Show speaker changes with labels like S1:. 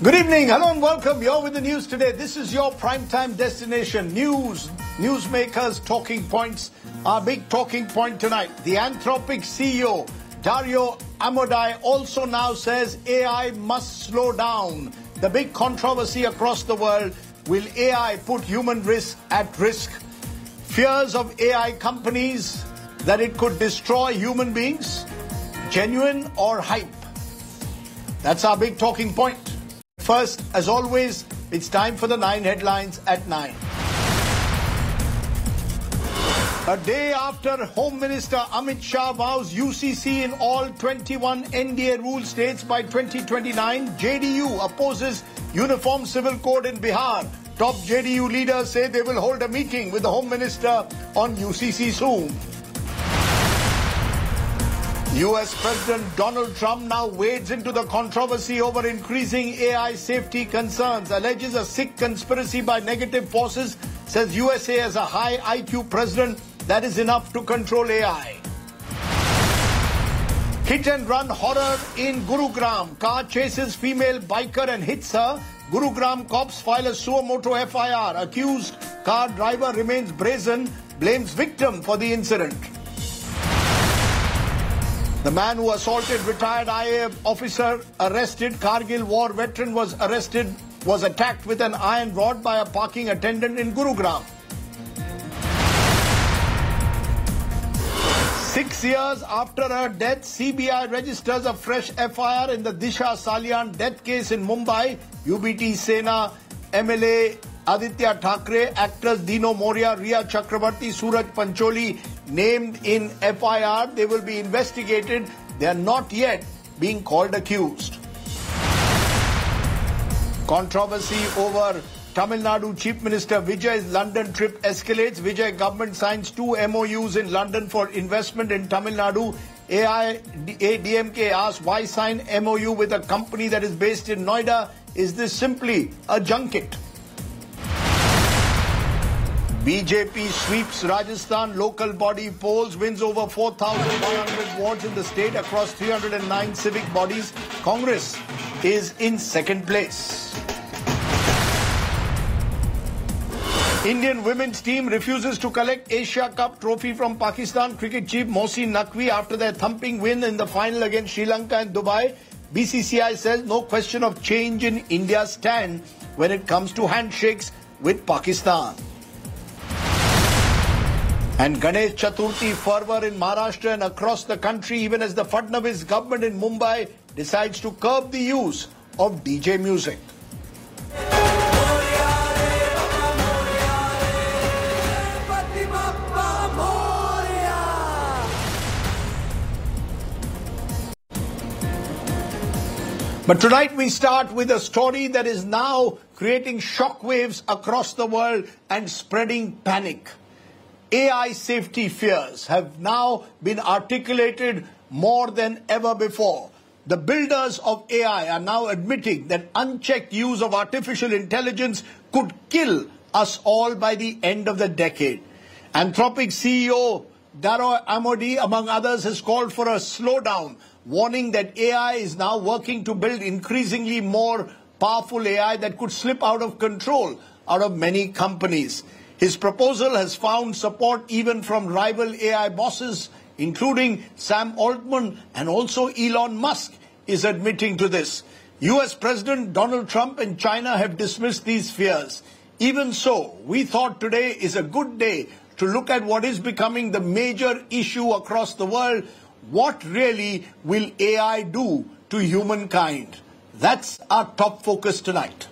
S1: Good evening. Hello and welcome. You're with the news today. This is your primetime destination. Newsmakers talking points. Our big talking point tonight. The Anthropic CEO, Dario Amodei, also now says AI must slow down. The big controversy across the world. Will AI put human risk at risk? Fears of AI companies that it could destroy human beings? Genuine or hype? That's our big talking point. First, as always, it's time for the 9 headlines at 9. A day after Home Minister Amit Shah vows UCC in all 21 NDA rule states by 2029, JDU opposes Uniform Civil Code in Bihar. Top JDU leaders say they will hold a meeting with the Home Minister on UCC soon. US President Donald Trump now wades into the controversy over increasing AI safety concerns, alleges a sick conspiracy by negative forces, says USA has a high IQ president that is enough to control AI. Hit and run horror in Gurugram. Car chases female biker and hits her. Gurugram cops file a suo motu FIR. Accused car driver remains brazen, blames victim for the incident. The man who assaulted retired IA officer arrested. Kargil war veteran was attacked with an iron rod by a parking attendant in Gurugram. 6 years after her death, CBI registers a fresh FIR in the Disha Salian death case in Mumbai. UBT Sena MLA Aditya Thackeray, actors Dino Moria, Riya Chakrabarti, Suraj Pancholi named in FIR. They will be investigated. They are not yet being called accused. Controversy over Tamil Nadu Chief Minister Vijay's London trip escalates. Vijay government signs 2 MOUs in London for investment in Tamil Nadu. AIADMK asks why sign MOU with a company that is based in Noida? Is this simply a junket? BJP sweeps Rajasthan local body polls, wins over 4,100 wards in the state across 309 civic bodies. Congress is in second place. Indian women's team refuses to collect Asia Cup trophy from Pakistan. Cricket chief Mohsin Naqvi after their thumping win in the final against Sri Lanka and Dubai. BCCI says no question of change in India's stand when it comes to handshakes with Pakistan. And Ganesh Chaturthi fervor in Maharashtra and across the country, even as the Fadnavis government in Mumbai decides to curb the use of DJ music. But tonight we start with a story that is now creating shockwaves across the world and spreading panic. AI safety fears have now been articulated more than ever before. The builders of AI are now admitting that unchecked use of artificial intelligence could kill us all by the end of the decade. Anthropic CEO Dario Amodei, among others, has called for a slowdown, warning that AI is now working to build increasingly more powerful AI that could slip out of control out of many companies. His proposal has found support even from rival AI bosses, including Sam Altman, and also Elon Musk is admitting to this. US President Donald Trump and China have dismissed these fears. Even so, we thought today is a good day to look at what is becoming the major issue across the world. What really will AI do to humankind? That's our top focus tonight.